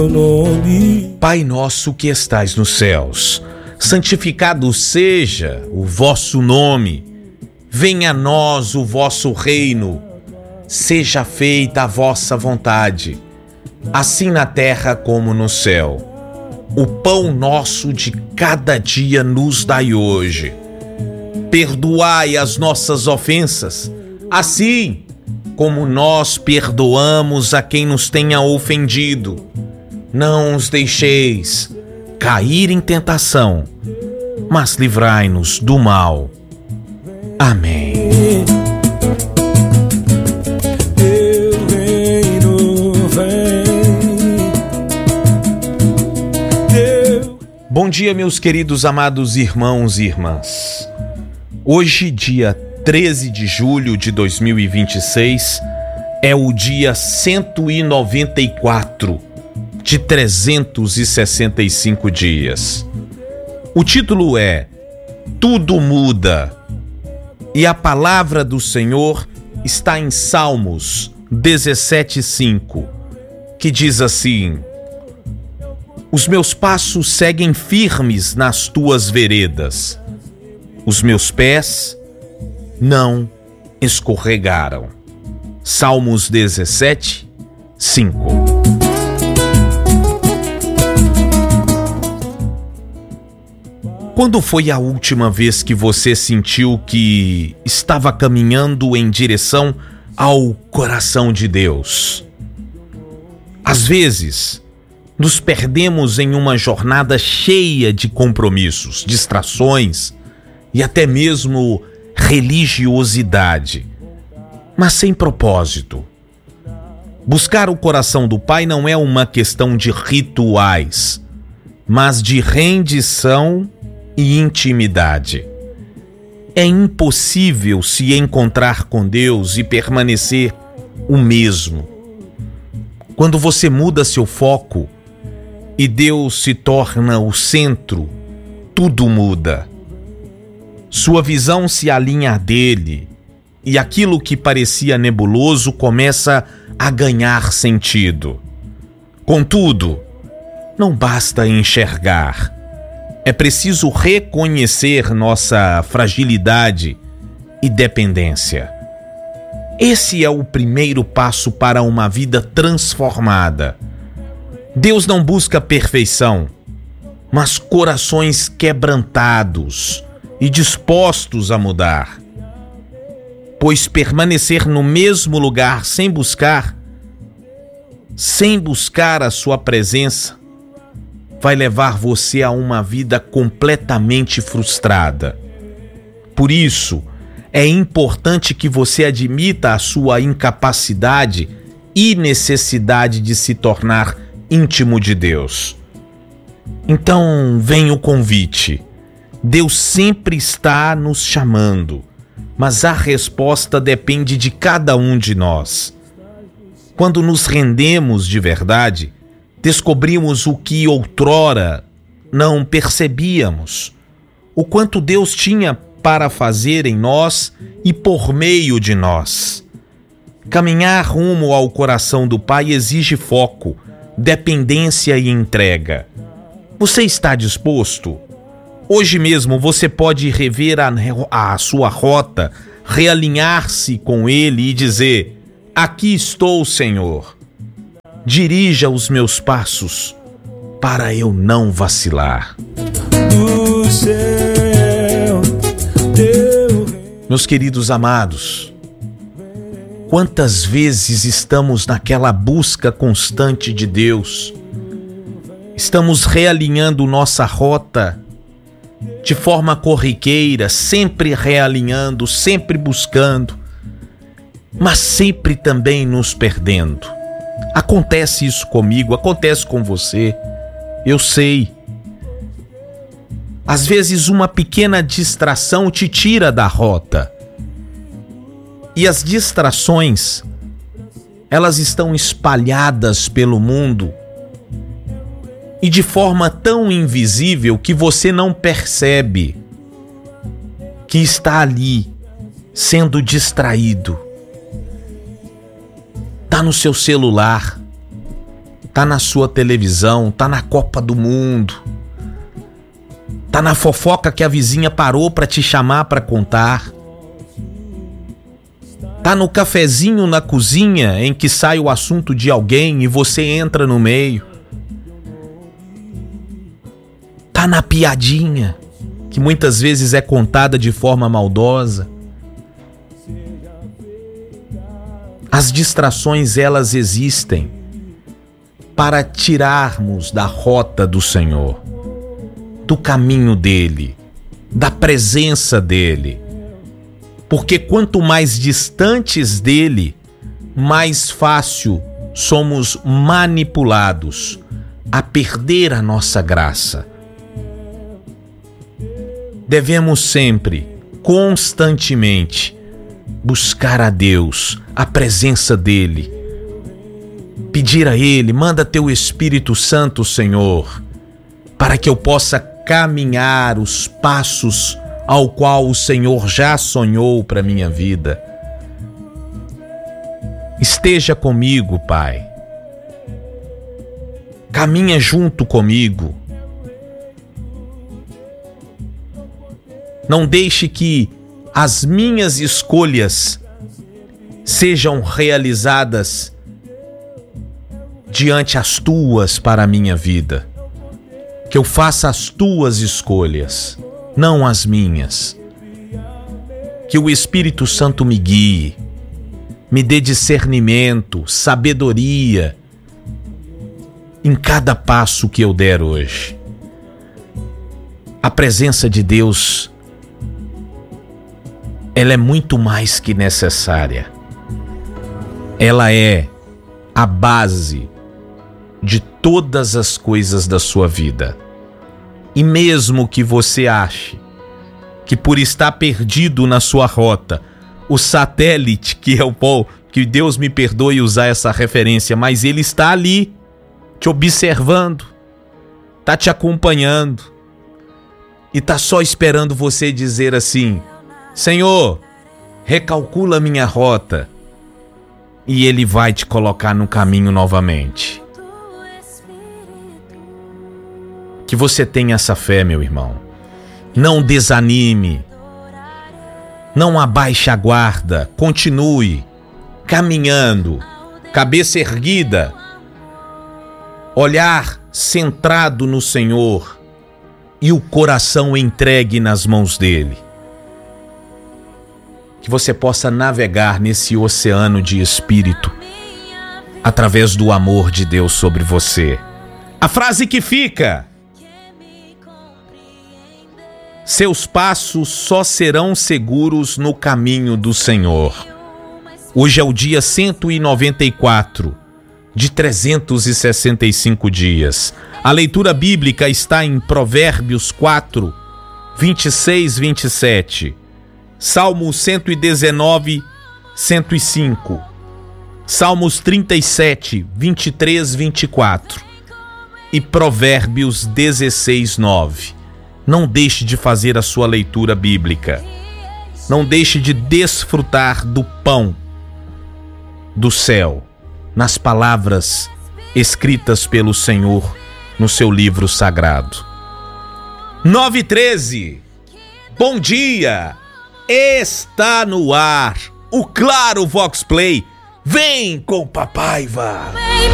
Pai nosso que estais nos céus, santificado seja o vosso nome. Venha a nós o vosso reino. Seja feita a vossa vontade, assim na terra como no céu. O pão nosso de cada dia nos dai hoje. Perdoai as nossas ofensas, assim como nós perdoamos a quem nos tenha ofendido. Não os deixeis cair em tentação, mas livrai-nos do mal. Amém. Bom dia, meus queridos amados irmãos e irmãs. Hoje, dia 13 de julho de 2026, é o dia 194 de 365 dias. O título é Tudo Muda, e a palavra do Senhor está em Salmos 17:5, que diz assim: Os meus passos seguem firmes nas tuas veredas, os meus pés não escorregaram. Salmos 17:5. Quando foi a última vez que você sentiu que estava caminhando em direção ao coração de Deus? Às vezes, nos perdemos em uma jornada cheia de compromissos, distrações e até mesmo religiosidade, mas sem propósito. Buscar o coração do Pai não é uma questão de rituais, mas de rendição e intimidade. É impossível se encontrar com Deus e permanecer o mesmo. Quando você muda seu foco e Deus se torna o centro, tudo muda. Sua visão se alinha à dele e aquilo que parecia nebuloso começa a ganhar sentido. Contudo, não basta enxergar. É preciso reconhecer nossa fragilidade e dependência. Esse é o primeiro passo para uma vida transformada. Deus não busca perfeição, mas corações quebrantados e dispostos a mudar. Pois permanecer no mesmo lugar sem buscar a sua presença, vai levar você a uma vida completamente frustrada. Por isso, é importante que você admita a sua incapacidade e necessidade de se tornar íntimo de Deus. Então, vem o convite. Deus sempre está nos chamando, mas a resposta depende de cada um de nós. Quando nos rendemos de verdade, descobrimos o que outrora não percebíamos, o quanto Deus tinha para fazer em nós e por meio de nós. Caminhar rumo ao coração do Pai exige foco, dependência e entrega. Você está disposto? Hoje mesmo você pode rever a sua rota, realinhar-se com Ele e dizer: aqui estou, Senhor. Dirija os meus passos para eu não vacilar. Meus queridos amados, quantas vezes estamos naquela busca constante de Deus? Estamos realinhando nossa rota de forma corriqueira, sempre realinhando, sempre buscando, mas sempre também nos perdendo. Acontece isso comigo, acontece com você, eu sei. Às vezes uma pequena distração te tira da rota. E as distrações, elas estão espalhadas pelo mundo e de forma tão invisível que você não percebe que está ali sendo distraído. Está no seu celular, tá na sua televisão, tá na Copa do Mundo, tá na fofoca que a vizinha parou para te chamar para contar, tá no cafezinho na cozinha em que sai o assunto de alguém e você entra no meio, tá na piadinha que muitas vezes é contada de forma maldosa. As distrações, elas existem para tirarmos da rota do Senhor, do caminho dele, da presença dele. Porque quanto mais distantes dele, mais fácil somos manipulados a perder a nossa graça. Devemos sempre, constantemente, buscar a Deus, a presença dele. Pedir a Ele, manda teu Espírito Santo, Senhor, para que eu possa caminhar os passos ao qual o Senhor já sonhou para minha vida. Esteja comigo, Pai. Caminha junto comigo. Não deixe que as minhas escolhas sejam realizadas diante as tuas para a minha vida. Que eu faça as tuas escolhas, não as minhas. Que o Espírito Santo me guie, me dê discernimento, sabedoria em cada passo que eu der hoje. A presença de Deus, ela é muito mais que necessária. Ela é a base de todas as coisas da sua vida. E mesmo que você ache que por estar perdido na sua rota, o satélite, que é o pó, que Deus me perdoe usar essa referência, mas ele está ali, te observando, está te acompanhando, e está só esperando você dizer assim: Senhor, recalcula minha rota, e Ele vai te colocar no caminho novamente. Que você tenha essa fé, meu irmão. Não desanime, não abaixe a guarda, continue caminhando, cabeça erguida, olhar centrado no Senhor e o coração entregue nas mãos dele. Que você possa navegar nesse oceano de espírito através do amor de Deus sobre você. A frase que fica: seus passos só serão seguros no caminho do Senhor. Hoje é o dia 194 de 365 dias. A leitura bíblica está em Provérbios 4, 26, 27. Salmo 119, 105. Salmos 37, 23, 24. E Provérbios 16, 9. Não deixe de fazer a sua leitura bíblica. Não deixe de desfrutar do pão do céu, nas palavras escritas pelo Senhor no seu livro sagrado. 9:13. Bom dia! Está no ar o Claro Vox Play. Vem com Papaiva!